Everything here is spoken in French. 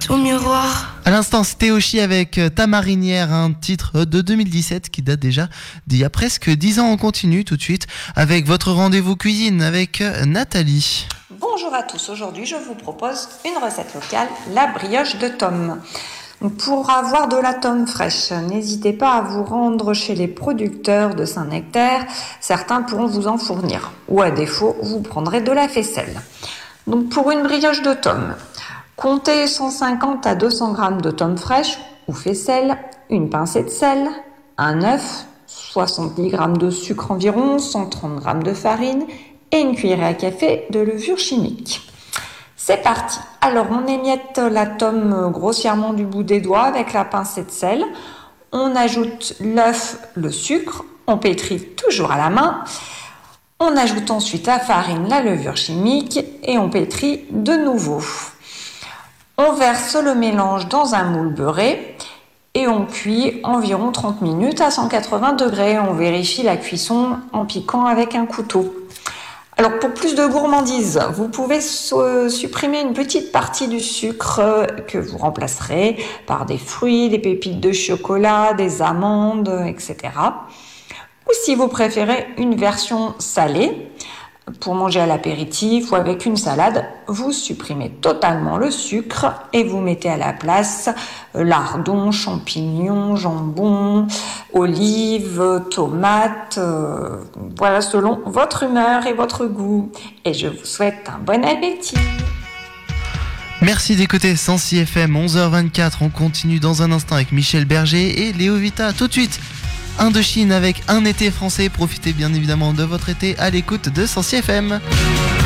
ton miroir. À l'instant, c'était Oshi avec Ta marinière, un titre de 2017 qui date déjà d'il y a presque 10 ans. On continue tout de suite avec votre rendez-vous cuisine avec Nathalie. Bonjour à tous, aujourd'hui je vous propose une recette locale, la brioche de tomme. Pour avoir de la tomme fraîche, n'hésitez pas à vous rendre chez les producteurs de Saint-Nectaire, certains pourront vous en fournir, ou à défaut, vous prendrez de la faisselle. Donc pour une brioche de tomme, comptez 150 à 200 g de tomme fraîche ou faisselle, une pincée de sel, un œuf, 70 g de sucre environ, 130 g de farine et une cuillerée à café de levure chimique. C'est parti. Alors on émiette la tomme grossièrement du bout des doigts avec la pincée de sel. On ajoute l'œuf, le sucre, on pétrit toujours à la main. On ajoute ensuite la farine, la levure chimique et on pétrit de nouveau. On verse le mélange dans un moule beurré et on cuit environ 30 minutes à 180 degrés. On vérifie la cuisson en piquant avec un couteau. Alors pour plus de gourmandise, vous pouvez supprimer une petite partie du sucre que vous remplacerez par des fruits, des pépites de chocolat, des amandes, etc. Ou si vous préférez une version salée, pour manger à l'apéritif ou avec une salade, vous supprimez totalement le sucre et vous mettez à la place lardons, champignons, jambon, olives, tomates, voilà selon votre humeur et votre goût. Et je vous souhaite un bon appétit. Merci d'écouter 106 FM, 11h24. On continue dans un instant avec Michel Berger et Léo Vita. Tout de suite, Indochine avec Un été français. Profitez bien évidemment de votre été à l'écoute de 106 FM.